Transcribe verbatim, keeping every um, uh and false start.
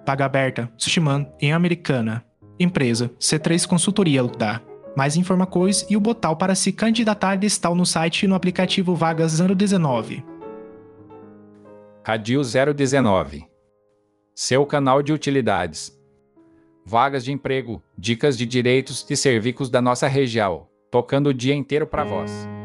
Vaga aberta, Sushiman, em Americana. Empresa, C três Consultoria da. Mais informações e o botão para se candidatar estão no site e no aplicativo Vagas zero dezenove. Radio zero dezenove. Seu canal de utilidades. Vagas de emprego, dicas de direitos e serviços da nossa região, tocando o dia inteiro para vós.